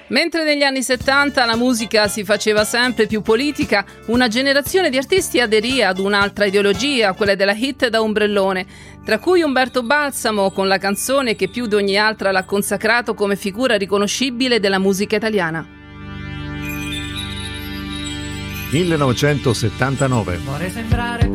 Mentre negli anni 70 la musica si faceva sempre più politica, una generazione di artisti aderì ad un'altra ideologia, quella della hit da ombrellone, tra cui Umberto Balsamo con la canzone che più di ogni altra l'ha consacrato come figura riconoscibile della musica italiana. 1979. Vorrei sembrare